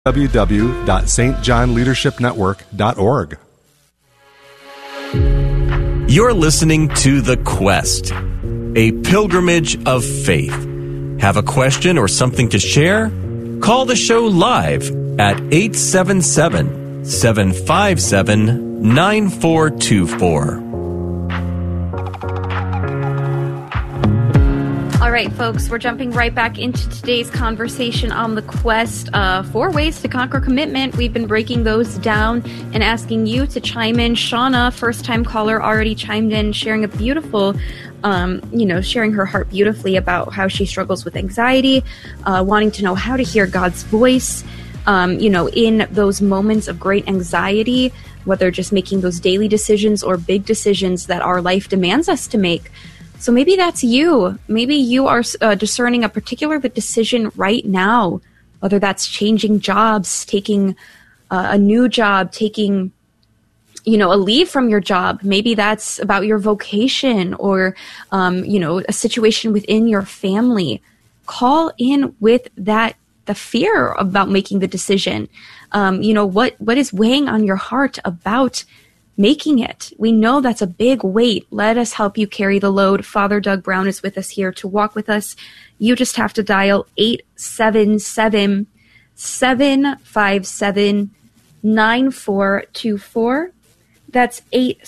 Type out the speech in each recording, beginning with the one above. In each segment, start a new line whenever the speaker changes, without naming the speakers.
www.stjohnleadershipnetwork.org.
You're listening to The Quest, a pilgrimage of faith. Have a question or something to share? Call the show live at 877-757-9424.
All right, folks, we're jumping right back into today's conversation on The Quest. 4 ways to conquer commitment. We've been breaking those down and asking you to chime in. Shauna, first-time caller, already chimed in, sharing a beautiful, sharing her heart beautifully about how she struggles with anxiety, wanting to know how to hear God's voice, in those moments of great anxiety, whether just making those daily decisions or big decisions that our life demands us to make. So maybe that's you. Maybe you are discerning a particular decision right now, whether that's changing jobs, taking a new job, taking, a leave from your job. Maybe that's about your vocation or, a situation within your family. Call in with the fear about making the decision. What is weighing on your heart about making it? We know that's a big weight. Let us help you carry the load. Father Doug Brown is with us here to walk with us. You just have to dial 877-757-9424. That's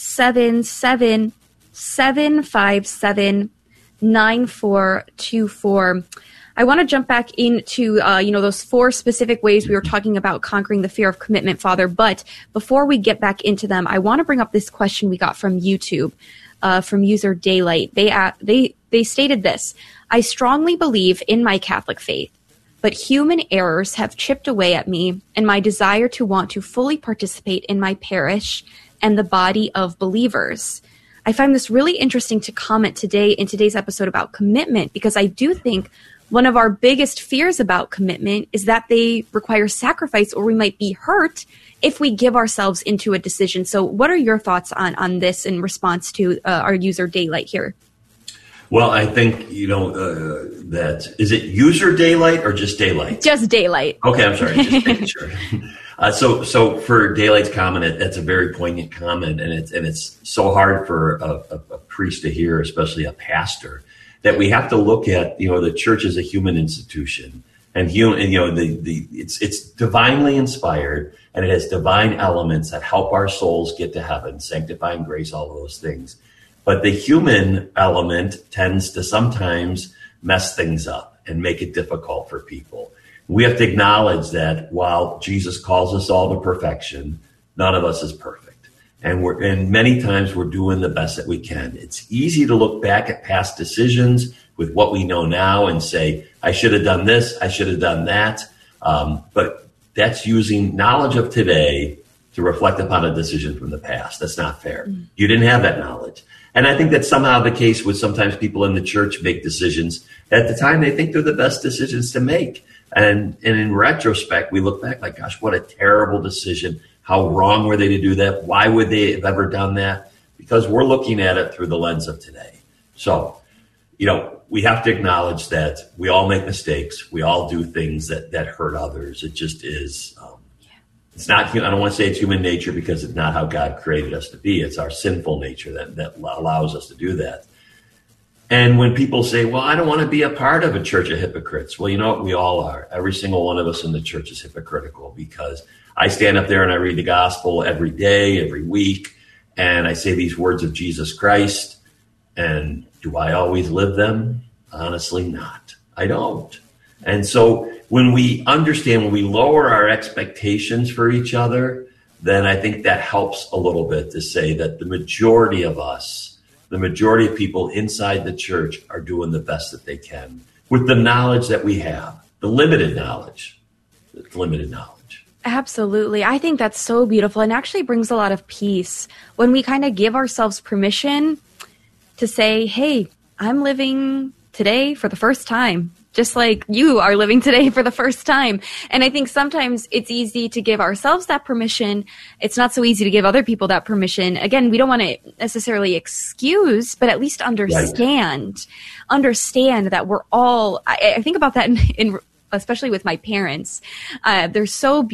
877-757-9424. I want to jump back into, those 4 specific ways we were talking about conquering the fear of commitment, Father. But before we get back into them, I want to bring up this question we got from YouTube, from user Daylight. They stated this: I strongly believe in my Catholic faith, but human errors have chipped away at me and my desire to want to fully participate in my parish and the body of believers. I find this really interesting to comment today in today's episode about commitment, because I do think one of our biggest fears about commitment is that they require sacrifice, or we might be hurt if we give ourselves into a decision. So what are your thoughts on this in response to our user Daylight here?
Well, I think, that, is it user Daylight or just Daylight?
Just Daylight.
Okay, I'm sorry. Just making sure. So for Daylight's comment, that's a very poignant comment, and it's so hard for a priest to hear, especially a pastor, that we have to look at, the church as a human institution, and it's divinely inspired, and it has divine elements that help our souls get to heaven, sanctifying grace, all of those things. But the human element tends to sometimes mess things up and make it difficult for people. We have to acknowledge that while Jesus calls us all to perfection, none of us is perfect. And many times we're doing the best that we can. It's easy to look back at past decisions with what we know now and say, I should have done this, I should have done that. But that's using knowledge of today to reflect upon a decision from the past. That's not fair. You didn't have that knowledge. And I think that's somehow the case with sometimes people in the church make decisions at the time they think they're the best decisions to make. And in retrospect, we look back like, gosh, what a terrible decision. How wrong were they to do that? Why would they have ever done that? Because we're looking at it through the lens of today. So, we have to acknowledge that we all make mistakes. We all do things that hurt others. It just is. It's not. I don't want to say it's human nature, because it's not how God created us to be. It's our sinful nature that allows us to do that. And when people say, well, I don't want to be a part of a church of hypocrites. Well, you know what? We all are. Every single one of us in the church is hypocritical, because I stand up there and I read the gospel every day, every week, and I say these words of Jesus Christ. And do I always live them? Honestly, not. I don't. And so when we understand, when we lower our expectations for each other, then I think that helps a little bit to say that the majority of us, the majority of people inside the church are doing the best that they can with the knowledge that we have, the limited knowledge.
Absolutely. I think that's so beautiful, and actually brings a lot of peace when we kind of give ourselves permission to say, hey, I'm living today for the first time, just like you are living today for the first time. And I think sometimes it's easy to give ourselves that permission. It's not so easy to give other people that permission. Again, we don't want to necessarily excuse, but at least understand that we're all, I think about that in especially with my parents. They're so